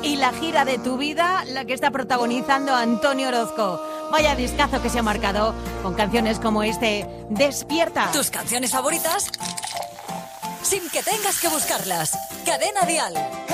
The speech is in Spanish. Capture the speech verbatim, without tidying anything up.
y la gira de tu vida, la que está protagonizando Antonio Orozco. Vaya discazo que se ha marcado con canciones como este, Despierta. Tus canciones favoritas sin que tengas que buscarlas. Cadena Dial.